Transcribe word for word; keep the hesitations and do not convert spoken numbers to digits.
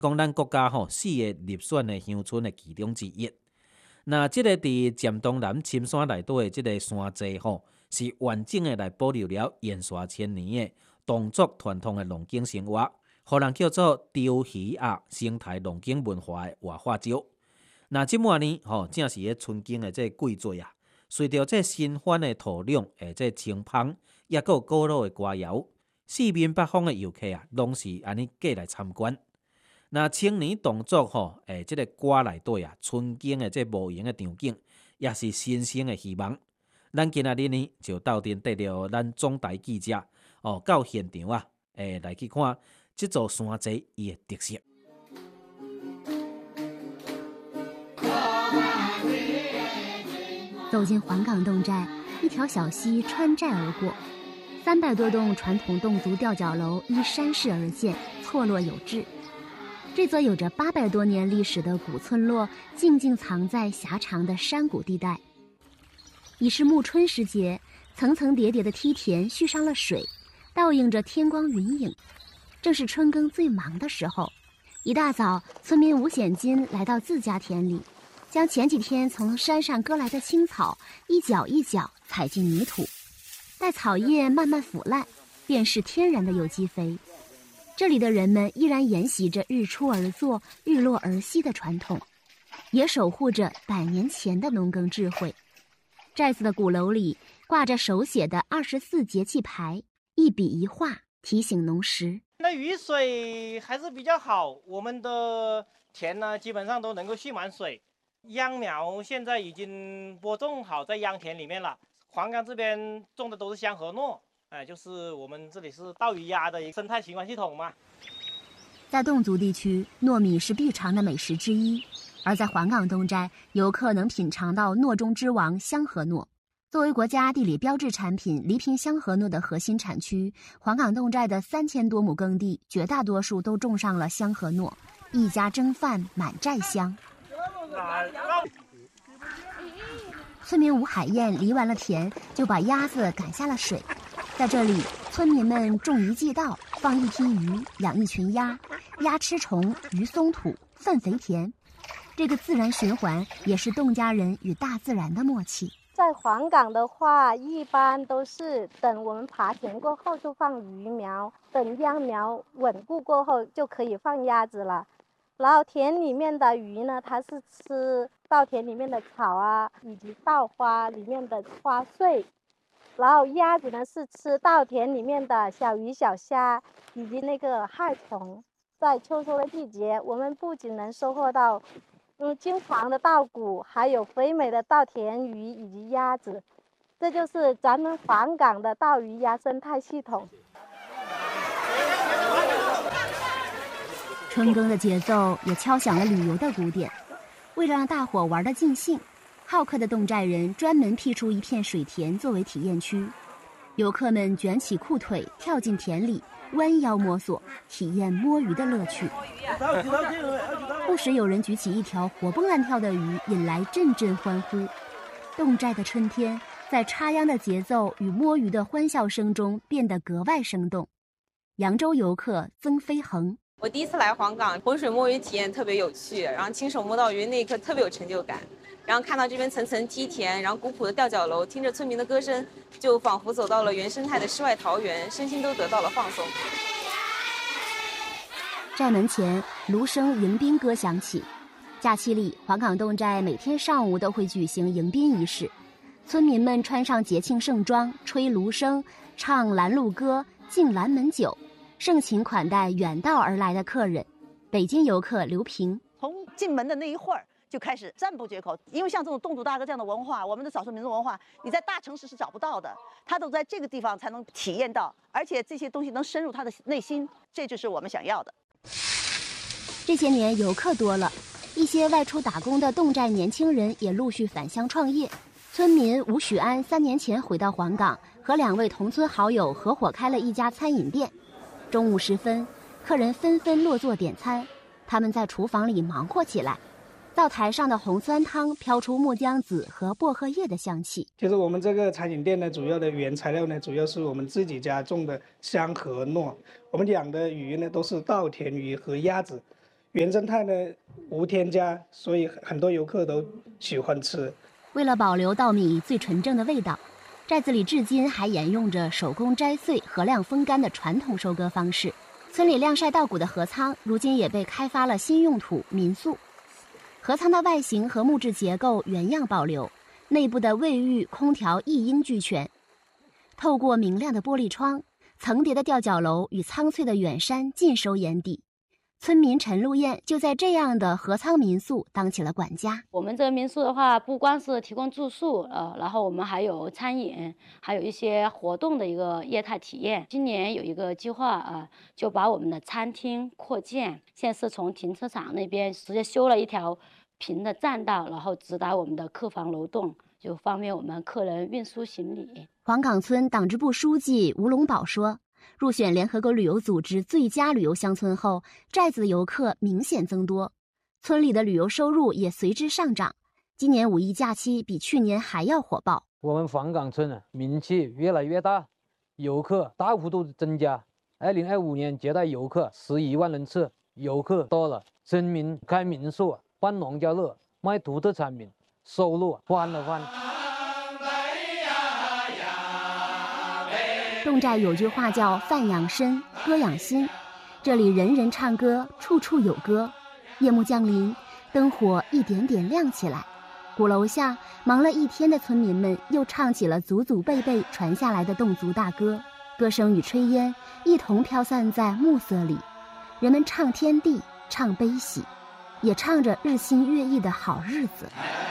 讲咱国家吼四个入选的乡村的其中之一。那这个伫尖东南深山内底的这个山脊吼，是完整的来保留了延续千年的动作传统的龙井生活，互人叫做潮鱼鸭生态龙井文化的活化石。那即满呢，吼、哦、正是咧春景的这季节啊，随着这新番的土壤诶，这清芳，也有古老的歌谣，四面八方的游客啊，拢是安尼过来参观。那青年动作吼，诶，即个歌内底啊，春景的这无形的场景，也是新生的希望。咱今仔日呢，就斗阵带着咱总台记者哦，到现场啊，诶，来去看这座山脊伊的特色。 走进黄岗洞寨，一条小溪穿寨而过，三百多栋传统侗族吊脚楼依山势而建，错落有致。这座有着八百多年历史的古村落，静静藏在狭长的山谷地带。已是暮春时节，层层叠叠的梯田蓄上了水，倒映着天光云影。正是春耕最忙的时候，一大早，村民吴显金来到自家田里，将前几天从山上割来的青草一脚一脚踩进泥土，待草叶慢慢腐烂，便是天然的有机肥。这里的人们依然沿袭着日出而作、日落而息的传统，也守护着百年前的农耕智慧。寨子的鼓楼里挂着手写的二十四节气牌，一笔一画提醒农时。 那雨水还是比较好，我们的田呢基本上都能够蓄满水。秧苗现在已经播种好在秧田里面了。黄冈这边种的都是香河糯，哎，就是我们这里是稻鱼鸭的一个生态循环系统嘛。 在侗族地区，糯米是必尝的美食之一，而在黄岗洞寨，游客能品尝到糯中之王香河糯。作为国家地理标志产品黎平香河糯的核心产区，黄岗洞寨的三千多亩耕地，绝大多数都种上了香河糯，一家蒸饭满寨香。村民吴海燕犁完了田，就把鸭子赶下了水。在这里，村民们种一季稻，放一批鱼，养一群鸭，鸭吃虫，鱼松土，粪肥田。这个自然循环也是侗家人与大自然的默契。 在黄岗的话，一般都是等我们耙田过后就放鱼苗，等秧苗稳固过后就可以放鸭子了。然后田里面的鱼呢，它是吃稻田里面的草啊，以及稻花里面的花穗。然后鸭子呢是吃稻田里面的小鱼小虾以及那个害虫。在秋收的季节，我们不仅能收获到嗯金黄的稻谷，还有肥美的稻田鱼以及鸭子。这就是咱们黄岗的稻鱼鸭生态系统。 春耕的节奏也敲响了旅游的鼓点。为了让大伙玩得尽兴，好客的侗寨人专门辟出一片水田作为体验区，游客们卷起裤腿跳进田里，弯腰摸索，体验摸鱼的乐趣。不时有人举起一条活蹦乱跳的鱼，引来阵阵欢呼。侗寨的春天在插秧的节奏与摸鱼的欢笑声中变得格外生动。扬州游客曾飞恒， 我第一次来黄岗，浑水摸鱼体验特别有趣，然后亲手摸到鱼那一刻特别有成就感。然后看到这边层层梯田，然后古朴的吊脚楼，听着村民的歌声，就仿佛走到了原生态的世外桃源，身心都得到了放松。 寨门前，芦笙迎宾歌响起。假期里，黄岗侗寨每天上午都会举行迎宾仪式，村民们穿上节庆盛装，吹芦笙，唱拦路歌，敬拦门酒，盛情款待远道而来的客人。北京游客刘平， 从进门的那一会儿就开始赞不绝口，因为像这种侗族大歌这样的文化，我们的少数民族文化，你在大城市是找不到的，他都在这个地方才能体验到，而且这些东西能深入他的内心，这就是我们想要的。 这些年游客多了，一些外出打工的侗寨年轻人也陆续返乡创业。村民吴许安三年前回到黄岗，和两位同村好友合伙开了一家餐饮店。中午时分，客人纷纷落座点餐，他们在厨房里忙活起来。灶台上的红酸汤飘出木姜子和薄荷叶的香气。 就是我们这个餐饮店呢，主要的原材料呢，主要是我们自己家种的香河糯。我们养的鱼呢，都是稻田鱼和鸭子。 原生态呢无添加，所以很多游客都喜欢吃。 为了保留稻米最纯正的味道，寨子里至今还沿用着手工摘穗、荷晾风干的传统收割方式。村里晾晒稻谷的河仓，如今也被开发了新用途民宿。河仓的外形和木质结构原样保留，内部的卫浴、空调一应俱全。透过明亮的玻璃窗，层叠的吊脚楼与苍翠的远山尽收眼底。村民陈露燕就在这样的河仓民宿当起了管家。 我们这个民宿的话，不光是提供住宿，呃，然后我们还有餐饮，还有一些活动的一个业态体验。今年有一个计划啊、呃，就把我们的餐厅扩建，现在是从停车场那边直接修了一条平的栈道，然后直达我们的客房楼栋，就方便我们客人运输行李。 黄岗村党支部书记吴龙宝说，入选联合国旅游组织最佳旅游乡村后，寨子的游客明显增多，村里的旅游收入也随之上涨。今年五一假期比去年还要火爆。 我们黄岗村啊，名气越来越大，游客大幅度增加。二零二五年接待游客十一万人次，游客多了，村民开民宿、办农家乐、卖独特产品，收入翻了翻。 侗寨有句话叫饭养身，歌养心，这里人人唱歌，处处有歌。夜幕降临，灯火一点点亮起来，鼓楼下忙了一天的村民们又唱起了祖祖辈辈传下来的侗族大歌，歌声与炊烟一同飘散在暮色里，人们唱天地，唱悲喜，也唱着日新月异的好日子。